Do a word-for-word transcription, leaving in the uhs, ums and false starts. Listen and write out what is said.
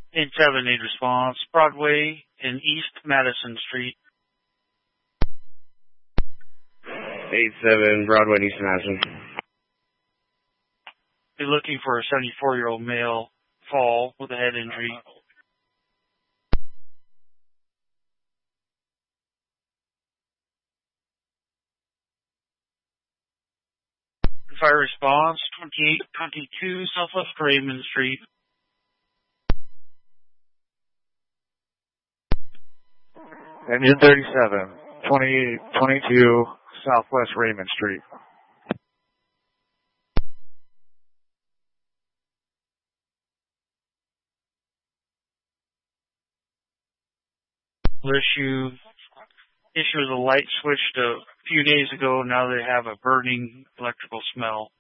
eight seven need response. Broadway and East Madison Street. eight seven, Broadway and East Madison. Be looking for a seventy-four-year-old male fall with a head injury. Fire response, twenty-eight twenty-two Southwest Raymond Street. Engine thirty-seven, twenty-eight twenty-two Southwest Raymond Street. Issue, issue was a light switched a few days ago. Now they have a burning electrical smell.